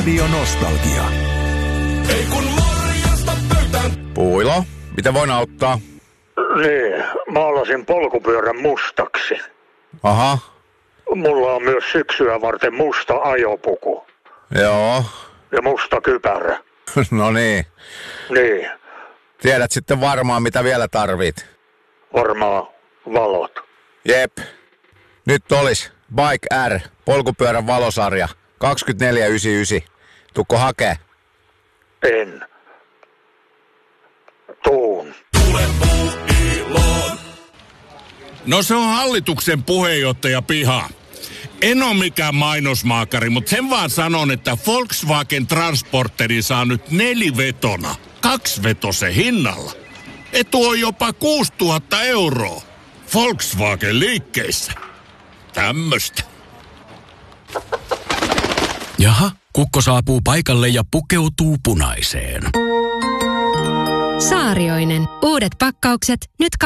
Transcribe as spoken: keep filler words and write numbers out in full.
Radio Nostalgia. Ei kun morjesta pöytään. Puilo, mitä voin auttaa? Niin, maalasin polkupyörän mustaksi. Aha. Mulla on myös syksyä varten musta ajopuku. Joo. Ja musta kypärä. No niin. Niin, Tiedät sitten varmaan, mitä vielä tarvit. varmaan valot. Jep. Nyt olis Bike R, polkupyörän valosarja, kaksikymmentäneljä yhdeksänkymmentäyhdeksän. Tukko hakee? En. Tuun. No se on hallituksen puheenjohtaja Piha. En ole mikään mainosmaakari, mutta sen vaan sanon, että Volkswagen Transporteri saa nyt nelivetona, kaksivetosen hinnalla. Etu on jopa kuusituhatta euroa. Volkswagen liikkeissä. Tämmöstä. Jaha, kukko saapuu paikalle ja pukeutuu punaiseen. Saarioinen. Uudet pakkaukset nyt